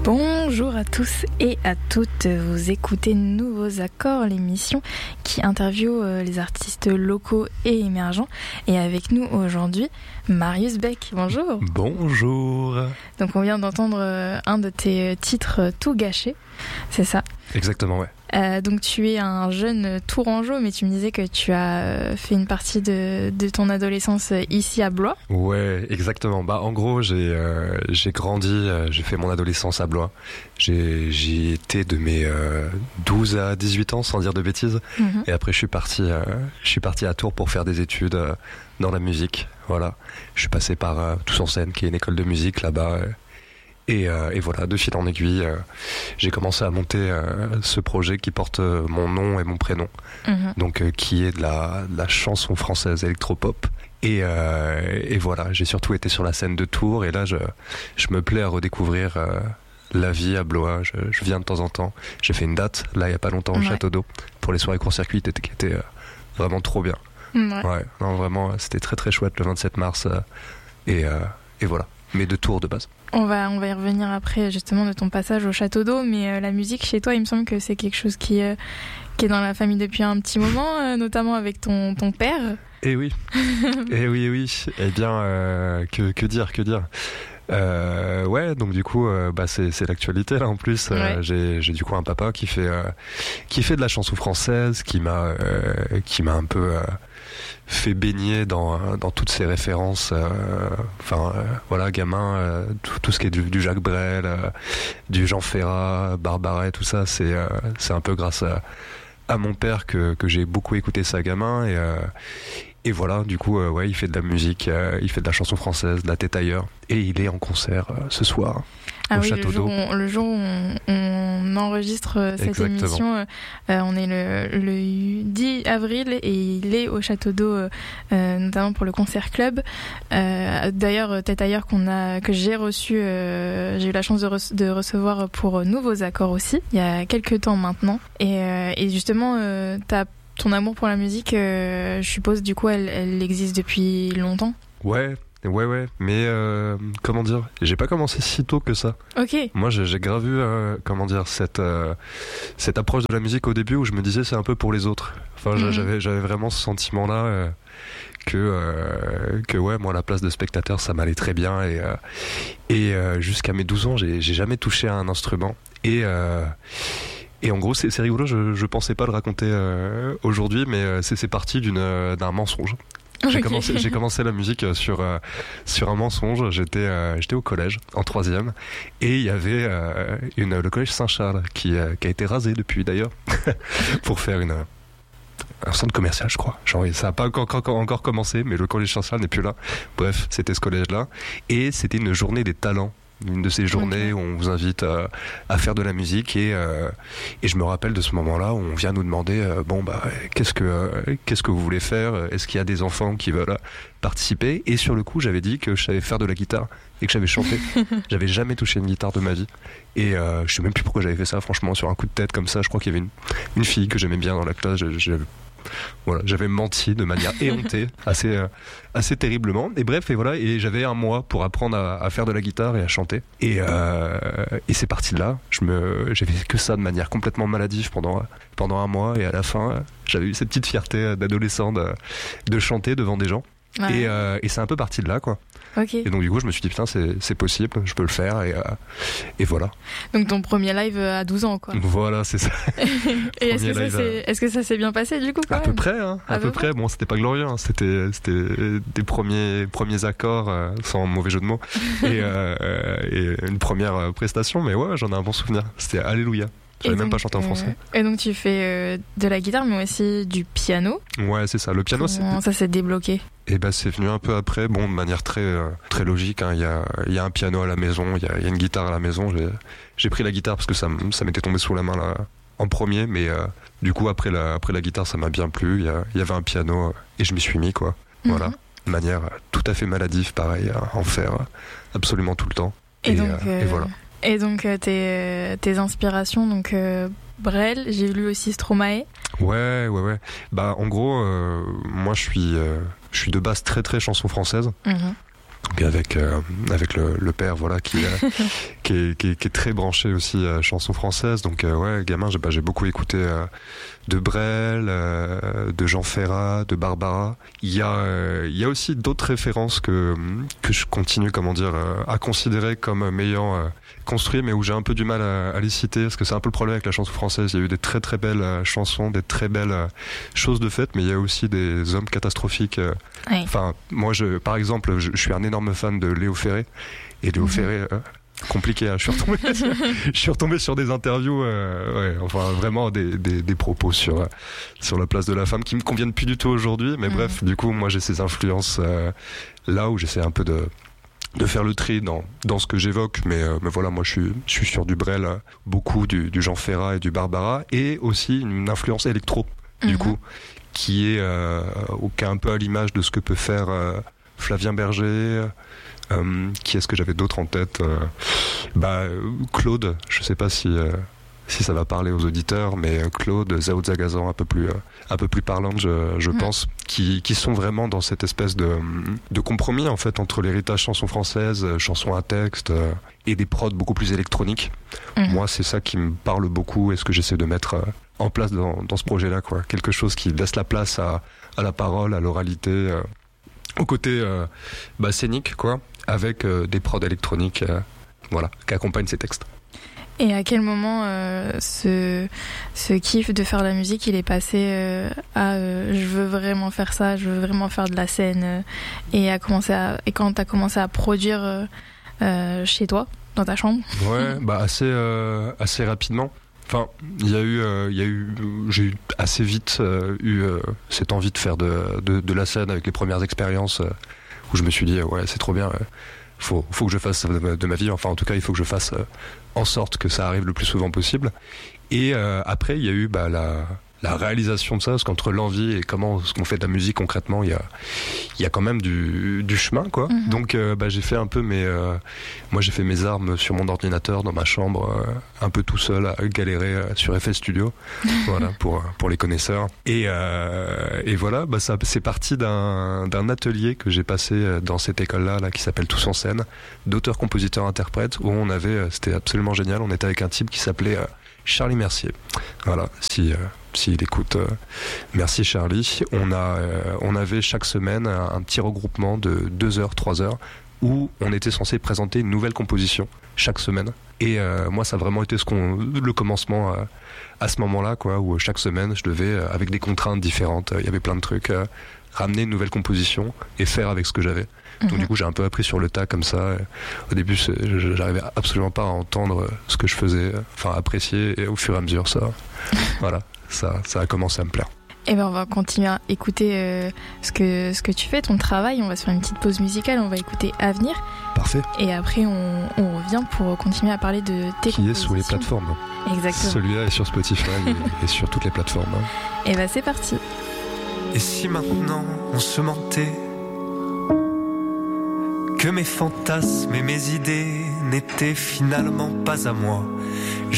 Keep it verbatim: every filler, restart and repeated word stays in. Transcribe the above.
Bonjour à tous et à toutes, vous écoutez Nouveaux Accords, l'émission qui interviewe les artistes locaux et émergents. Et avec nous aujourd'hui, Marius Beck, bonjour. Bonjour. Donc on vient d'entendre un de tes titres Tout gâché, c'est ça? Exactement, ouais. Euh, donc tu es un jeune tourangeau, mais tu me disais que tu as fait une partie de, de ton adolescence ici à Blois. Ouais, exactement. Bah en gros, j'ai euh, j'ai grandi, euh, j'ai fait mon adolescence à Blois. J'ai j'y étais de mes euh, douze à dix-huit ans, sans dire de bêtises. Mm-hmm. Et après, je suis parti, euh, je suis parti à Tours pour faire des études euh, dans la musique. Voilà. Je suis passé par euh, Tous en Scène, qui est une école de musique là-bas. Euh, Et, euh, et voilà, de fil en aiguille, euh, j'ai commencé à monter euh, ce projet qui porte euh, mon nom et mon prénom, mmh. donc euh, qui est de la, de la chanson française électropop. Et, euh, et voilà, j'ai surtout été sur la scène de Tours, et là, je, je me plais à redécouvrir euh, la vie à Blois. Je, je viens de temps en temps. J'ai fait une date, là, il n'y a pas longtemps, au ouais. Château d'Eau, pour les soirées court-circuit, qui étaient euh, vraiment trop bien. Ouais. ouais, non, vraiment, c'était très très chouette le vingt-sept mars, euh, et, euh, et voilà. Mais de Tours de base. On va, on va y revenir après justement de ton passage au Château d'Eau, mais euh, la musique chez toi, il me semble que c'est quelque chose qui, euh, qui est dans la famille depuis un petit moment, euh, notamment avec ton, ton père. Eh oui, eh oui, eh oui. Eh bien, euh, que, que dire, que dire euh, ouais, donc du coup, euh, bah c'est, c'est l'actualité là en plus. Euh, ouais. j'ai, j'ai du coup un papa qui fait, euh, qui fait de la chanson française, qui m'a, euh, qui m'a un peu euh, fait baigner dans, dans toutes ces références. Enfin, euh, euh, voilà, gamin, euh, tout, tout ce qui est du, du Jacques Brel, euh, du Jean Ferrat, Barbaret, tout ça, c'est, euh, c'est un peu grâce à, à mon père que, que j'ai beaucoup écouté ça gamin et. Euh, Et voilà, du coup, euh, ouais, il fait de la musique, euh, il fait de la chanson française, de la tête ailleurs, et il est en concert euh, ce soir ah au oui, Château le jour d'Eau. On, le jour où on, on enregistre cette Exactement. émission, euh, on est le, le dix avril et il est au Château d'Eau, euh, notamment pour le concert club. Euh, d'ailleurs, tête ailleurs qu'on a, que j'ai reçu, euh, j'ai eu la chance de, re- de recevoir pour Nouveaux Accords aussi, il y a quelques temps maintenant. Et, euh, et justement, euh, t'as ton amour pour la musique, euh, je suppose, du coup, elle, elle existe depuis longtemps. Ouais, ouais, ouais. Mais euh, comment dire, j'ai pas commencé si tôt que ça. Ok. Moi, j'ai, j'ai grave eu, euh, comment dire, cette euh, cette approche de la musique au début où je me disais c'est un peu pour les autres. Enfin, mm-hmm. j'avais j'avais vraiment ce sentiment-là euh, que euh, que ouais, moi, la place de spectateur, ça m'allait très bien et euh, et euh, jusqu'à mes douze ans, j'ai j'ai jamais touché à un instrument et euh, Et en gros, c'est, c'est rigolo, je, je pensais pas le raconter euh, aujourd'hui, mais euh, c'est, c'est parti d'une, euh, d'un mensonge. J'ai, okay. commencé, j'ai commencé la musique sur, euh, sur un mensonge. J'étais, euh, j'étais au collège, en troisième, et il y avait euh, une, le collège Saint-Charles, qui, euh, qui a été rasé depuis d'ailleurs, pour faire une, un centre commercial, je crois. Genre, ça n'a pas encore, encore, encore commencé, mais le collège Saint-Charles n'est plus là. Bref, c'était ce collège-là. Et c'était une journée des talents. Une de ces journées okay. où on vous invite à, à faire de la musique et, euh, et je me rappelle de ce moment-là où on vient nous demander euh, bon bah qu'est-ce que euh, qu'est-ce que vous voulez faire, est-ce qu'il y a des enfants qui veulent participer, et sur le coup j'avais dit que je savais faire de la guitare et que j'avais chanté. J'avais jamais touché une guitare de ma vie et euh, je sais même plus pourquoi j'avais fait ça, franchement, sur un coup de tête comme ça. Je crois qu'il y avait une, une fille que j'aimais bien dans la classe. je, je, Voilà, j'avais menti de manière éhontée, assez, euh, assez terriblement. Et bref, et voilà, et j'avais un mois pour apprendre à, à faire de la guitare et à chanter. Et, euh, et c'est parti de là. Je me, j'ai fait que ça de manière complètement maladive pendant, pendant un mois. Et à la fin, j'avais eu cette petite fierté d'adolescent de, de chanter devant des gens. Ouais. Et, euh, et c'est un peu parti de là, quoi. Okay. Et donc du coup je me suis dit putain c'est, c'est possible, je peux le faire et, euh, et voilà. Donc ton premier live à douze ans, quoi. Voilà, c'est ça. Et est-ce que, ça s'est, est-ce que ça s'est bien passé du coup quand À même peu près, hein, à, à peu, peu près. près. Bon, c'était pas glorieux, hein. c'était, c'était des premiers, premiers accords, euh, sans mauvais jeu de mots, et, euh, et une première prestation, mais ouais, j'en ai un bon souvenir. C'était Alléluia. J'avais même pas chanté en français. Euh, et donc tu fais euh, de la guitare mais aussi du piano. Ouais, c'est ça. Le piano, Comment c'est... ça s'est débloqué? Et ben c'est venu un peu après, bon, de manière très euh, très logique. Hein. Il y a il y a un piano à la maison, il y a, il y a une guitare à la maison. J'ai j'ai pris la guitare parce que ça ça m'était tombé sous la main là en premier, mais euh, du coup après la après la guitare ça m'a bien plu. Il y, a, il y avait un piano et je m'y suis mis, quoi. Mm-hmm. Voilà, de manière tout à fait maladive, pareil, à en faire absolument tout le temps. Et, et donc euh, et voilà. Et donc euh, tes, tes inspirations, donc euh, Brel, j'ai lu aussi Stromae. Ouais, ouais, ouais. Bah en gros, euh, moi je suis, euh, je suis de base très très chanson française. Mm-hmm. Et avec euh, avec le, le père, voilà, qui euh, qui est, qui est, qui est très branché aussi à chanson française. Donc euh, ouais, gamin, j'ai, bah, j'ai beaucoup écouté euh, de Brel, euh, de Jean Ferrat, de Barbara. Il y a, euh, il y a aussi d'autres références que que je continue, comment dire, euh, à considérer comme m'ayant euh, construit, mais où j'ai un peu du mal à, à les citer, parce que c'est un peu le problème avec la chanson française. Il y a eu des très très belles euh, chansons, des très belles euh, choses de fait, mais il y a aussi des hommes catastrophiques. Euh, oui. Enfin, moi, je, par exemple, je, je suis un énorme fan de Léo Ferré, et Léo mmh. Ferré. Euh, compliqué, hein. je suis retombé je suis retombé sur des interviews euh, ouais, enfin vraiment des, des, des propos sur, euh, sur la place de la femme qui me conviennent plus du tout aujourd'hui, mais mmh. bref, du coup moi j'ai ces influences euh, là où j'essaie un peu de de faire le tri dans, dans ce que j'évoque, mais, euh, mais voilà, moi je suis, je suis sur du Brel, euh, beaucoup du, du Jean Ferrat et du Barbara, et aussi une influence électro, mmh. du coup, qui est, euh, qui est un peu à l'image de ce que peut faire euh, Flavien Berger. Euh, qui est-ce que j'avais d'autres en tête euh, bah, Claude, je sais pas si, euh, si ça va parler aux auditeurs, mais Claude, Zao Zagazan, un peu plus, euh, un peu plus parlante, je, je mmh. pense, qui, qui sont vraiment dans cette espèce de, de compromis en fait entre l'héritage chanson française, chanson à texte euh, et des prods beaucoup plus électroniques. Mmh. Moi, c'est ça qui me parle beaucoup et ce que j'essaie de mettre euh, en place dans, dans ce projet-là, quoi. Quelque chose qui laisse la place à, à la parole, à l'oralité, euh, au côté euh, bah, scénique, quoi, avec euh, des prods électroniques euh, voilà, qui accompagnent ces textes. Et à quel moment euh, ce, ce kiff de faire de la musique, il est passé euh, à euh, je veux vraiment faire ça, je veux vraiment faire de la scène euh, et, à commencer à, et quand tu as commencé à produire euh, euh, chez toi, dans ta chambre? Ouais, bah assez, euh, assez rapidement. Enfin, il y a eu, euh, il y a eu, j'ai eu assez vite euh, eu euh, cette envie de faire de, de, de la scène avec les premières expériences euh, où je me suis dit ouais c'est trop bien, euh, faut, faut que je fasse ça de ma, de ma vie. Enfin en tout cas il faut que je fasse euh, en sorte que ça arrive le plus souvent possible. Et euh, après il y a eu bah la la réalisation de ça, parce qu'entre l'envie et comment ce qu'on fait de la musique concrètement, il y a il y a quand même du du chemin, quoi. Mm-hmm. Donc euh, bah j'ai fait un peu mes euh, moi j'ai fait mes armes sur mon ordinateur dans ma chambre, euh, un peu tout seul à galérer euh, sur F L Studio, voilà, pour pour les connaisseurs. Et euh, et voilà, bah ça c'est parti d'un d'un atelier que j'ai passé dans cette école-là là qui s'appelle Tous en scène, d'auteurs, compositeurs, interprètes, où on avait, c'était absolument génial, on était avec un type qui s'appelait euh, Charlie Mercier. Voilà, si euh, s'il écoute, euh, merci Charlie. On a, euh, on avait chaque semaine un, un petit regroupement de deux heures, trois heures, où on était censé présenter une nouvelle composition chaque semaine. Et euh, moi, ça a vraiment été ce qu'on, le commencement euh, à ce moment-là, quoi, où chaque semaine, je devais, euh, avec des contraintes différentes, il euh, y avait plein de trucs, euh, ramener une nouvelle composition et faire avec ce que j'avais. Donc mmh. du coup j'ai un peu appris sur le tas comme ça. Au début j'arrivais absolument pas à entendre ce que je faisais, enfin apprécier, et au fur et à mesure ça, voilà, ça, ça a commencé à me plaire. Et ben on va continuer à écouter euh, ce que ce que tu fais, ton travail. On va se faire une petite pause musicale, on va écouter Avenir. Parfait. Et après on, on revient pour continuer à parler de tes qui est sur les plateformes. Exactement. Celui-là est sur Spotify et, et sur toutes les plateformes. Et ben c'est parti. Et si maintenant on se mentait, que mes fantasmes et mes idées n'étaient finalement pas à moi,